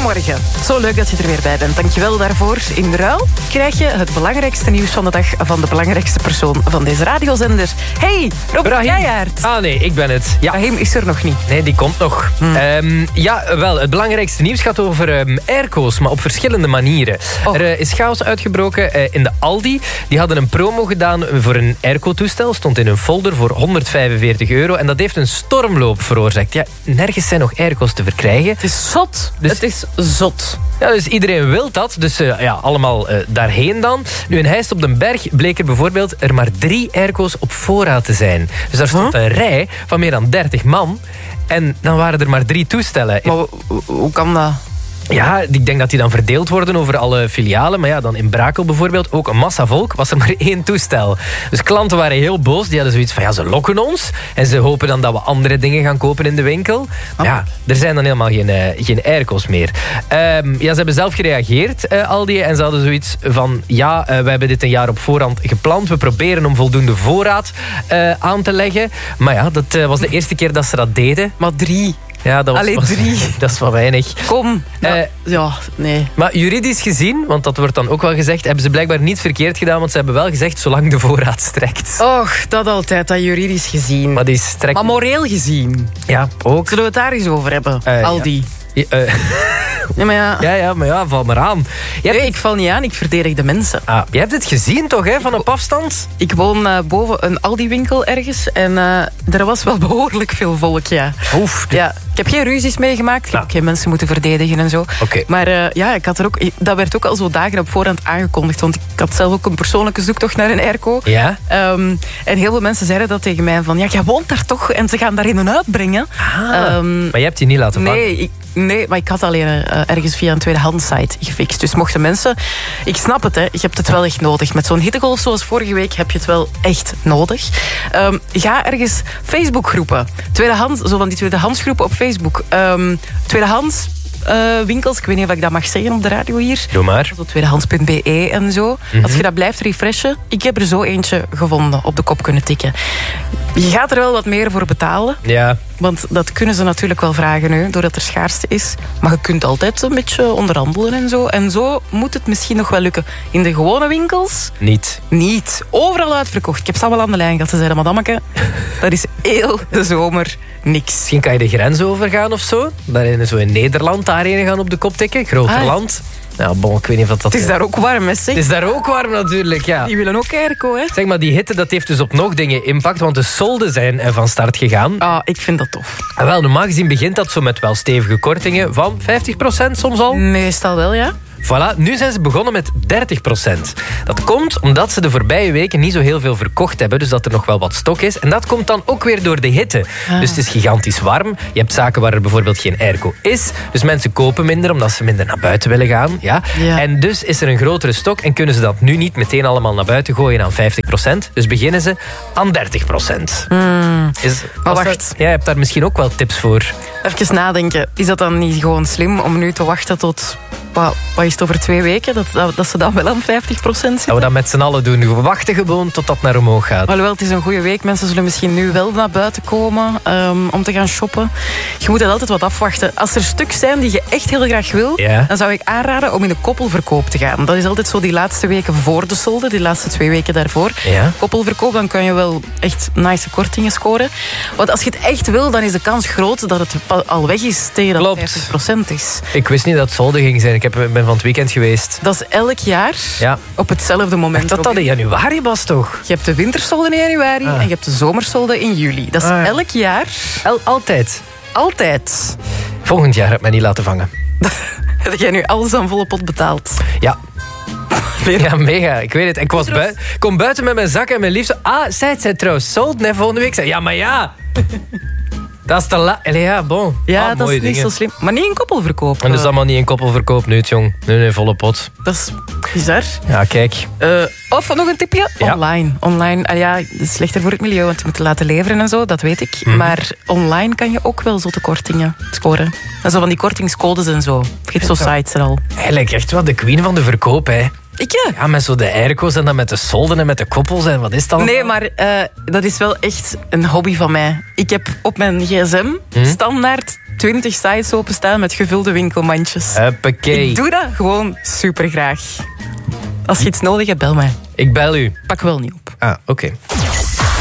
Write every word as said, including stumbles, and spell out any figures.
Goedemorgen. Zo leuk dat je er weer bij bent. Dankjewel daarvoor. In de ruil krijg je het belangrijkste nieuws van de dag van de belangrijkste persoon van deze radiozender. Hey, Robert Keijaert. Ah nee, ik ben het. Ja. Rahim is er nog niet. Nee, die komt nog. Hmm. Um, ja, wel, het belangrijkste nieuws gaat over um, airco's, maar op verschillende manieren. Oh. Er uh, is chaos uitgebroken uh, in de Aldi. Die hadden een promo gedaan voor een airco-toestel. Stond in een folder voor honderdvijfenveertig euro. En dat heeft een stormloop veroorzaakt. Ja, nergens zijn nog airco's te verkrijgen. Het is zot. Dus, het is zot. Ja, dus iedereen wil dat. Dus uh, ja, allemaal uh, daarheen dan. Nu, in Heist op den Berg bleek er bijvoorbeeld er maar drie airco's op voorraad te zijn. Dus daar stond huh? een rij van meer dan dertig man. En dan waren er maar drie toestellen. Maar hoe kan dat? Ja, ik denk dat die dan verdeeld worden over alle filialen. Maar ja, dan in Brakel bijvoorbeeld, ook een massa volk, was er maar één toestel. Dus klanten waren heel boos. Die hadden zoiets van, ja, ze lokken ons. En ze hopen dan dat we andere dingen gaan kopen in de winkel. Maar ja, er zijn dan helemaal geen, uh, geen airco's meer. Um, ja, ze hebben zelf gereageerd, uh, Aldi. En ze hadden zoiets van, ja, uh, we hebben dit een jaar op voorhand gepland. We proberen om voldoende voorraad uh, aan te leggen. Maar ja, dat uh, was de eerste keer dat ze dat deden. Maar drie... Ja, dat was, Allee, drie. Dat is wel weinig. Kom. Ja, uh, ja, nee. Maar juridisch gezien, want dat wordt dan ook wel gezegd, hebben ze blijkbaar niet verkeerd gedaan, want ze hebben wel gezegd, zolang de voorraad strekt. Och, dat altijd, dat juridisch gezien. Maar die strekt... Maar moreel gezien. Ja, ook. Zullen we het daar eens over hebben, uh, Aldi? Ja. Ja, uh. ja, maar ja. Ja, ja, maar ja, val maar aan. Nee, hebt... ik val niet aan, ik verdedig de mensen. Ah, je hebt het gezien toch, hè, van op afstand? Ik woon uh, boven een Aldi-winkel ergens en uh, er was wel behoorlijk veel volk, ja. Oef. De... Ja, ik heb geen ruzies meegemaakt, ik heb geen mensen moeten verdedigen en zo. Okay. Maar uh, ja, ik had er ook, dat werd ook al zo dagen op voorhand aangekondigd, want ik had zelf ook een persoonlijke zoektocht naar een airco. Ja? Um, en heel veel mensen zeiden dat tegen mij, van ja, jij woont daar toch en ze gaan daar in en uitbrengen. Ah, um, maar je hebt die niet laten vangen? Nee, ik, Nee, maar ik had alleen uh, ergens via een tweedehands-site gefixt. Dus mochten mensen... Ik snap het, hè. Je hebt het wel echt nodig. Met zo'n hittegolf zoals vorige week heb je het wel echt nodig. Um, ga ergens Facebookgroepen. Tweedehands, zo van die tweedehandsgroepen op Facebook. Um, tweedehands... Uh, winkels, ik weet niet of ik dat mag zeggen op de radio hier. Doe maar. Zo tweedehands punt b e en zo. Mm-hmm. Als je dat blijft refreshen. Ik heb er zo eentje gevonden, op de kop kunnen tikken. Je gaat er wel wat meer voor betalen. Ja. Want dat kunnen ze natuurlijk wel vragen nu, doordat er schaarste is. Maar je kunt altijd een beetje onderhandelen en zo. En zo moet het misschien nog wel lukken. In de gewone winkels? Niet. Niet. Overal uitverkocht. Ik heb ze allemaal aan de lijn gehad. Ze zeiden, madammeke, dat is heel de zomer niks. Misschien kan je de grens overgaan of zo. Daarin zo in Nederland daarheen gaan op de kop tikken. Groter ah, land. Nou, bon, ik weet niet of dat... Het is daar ook warm, hè, zeg. Het is daar ook warm, natuurlijk, ja. Die willen ook airco, hè. Zeg maar, die hitte, dat heeft dus op nog dingen impact, want de solden zijn van start gegaan. Ah, ik vind dat tof. En wel, normaal gezien begint dat zo met wel stevige kortingen van vijftig procent soms al. Meestal wel, ja. Voilà, nu zijn ze begonnen met dertig procent. Dat komt omdat ze de voorbije weken niet zo heel veel verkocht hebben, dus dat er nog wel wat stok is. En dat komt dan ook weer door de hitte. Ah. Dus het is gigantisch warm. Je hebt zaken waar er bijvoorbeeld geen airco is. Dus mensen kopen minder omdat ze minder naar buiten willen gaan. Ja? Ja. En dus is er een grotere stok en kunnen ze dat nu niet meteen allemaal naar buiten gooien aan vijftig procent. Dus beginnen ze aan dertig procent. Mm. Is, maar wacht. Dat, jij hebt daar misschien ook wel tips voor. Even nadenken. Is dat dan niet gewoon slim om nu te wachten tot... Wat, wat is het over twee weken? Dat, dat, dat ze dan wel aan vijftig procent zitten? Dat we dat met z'n allen doen. We wachten gewoon tot dat naar omhoog gaat. Alhoewel, het is een goede week. Mensen zullen misschien nu wel naar buiten komen um, om te gaan shoppen. Je moet dat altijd wat afwachten. Als er stuks zijn die je echt heel graag wil, ja. dan zou ik aanraden om in de koppelverkoop te gaan. Dat is altijd zo die laatste weken voor de solden, die laatste twee weken daarvoor. Ja. Koppelverkoop, dan kan je wel echt nice kortingen scoren. Want als je het echt wil, dan is de kans groot dat het al weg is tegen dat het vijftig procent is. Ik wist niet dat het solden ging zijn. Ik ben van het weekend geweest. Dat is elk jaar ja. op hetzelfde moment. Dat dat in januari was toch? Je hebt de wintersolden in januari ah. en je hebt de zomersolden in juli. Dat is ah. elk jaar. El- altijd? Altijd. Volgend jaar heb ik mij niet laten vangen. Heb jij nu alles aan volle pot betaald? Ja. Ja, mega. Ik weet het. Ik was bui- kom buiten met mijn zak en mijn liefste... Ah, zij het zijn trouwens sold. Nee, volgende week. Ja, maar ja... Dat is te laat. Ja, bon. Ja, ah, dat is niet dingen. zo slim. Maar niet in koppelverkoop. En dat is allemaal niet in koppelverkoop nu, jong. Nee, nee, volle pot. Dat is bizar. Ja, kijk. Uh, of nog een tipje? Ja. Online. Online. Ah, ja, dat is slechter voor het milieu, want je moet het laten leveren en zo, dat weet ik. Mm. Maar online kan je ook wel zotte kortingen scoren. En zo van die kortingscodes en zo. Je hebt zo sites er al. Eigenlijk echt wel de queen van de verkoop, hè. Ik ja. Ja, met zo de airco's en dan met de solden en met de koppels en wat is dat? Nee, maar uh, dat is wel echt een hobby van mij. Ik heb op mijn gsm hmm? standaard twintig sites openstaan met gevulde winkelmandjes. Huppakee. Ik doe dat gewoon super graag. Als je iets nodig hebt, bel mij. Ik bel u. Pak wel niet op. Ah, oké. Okay.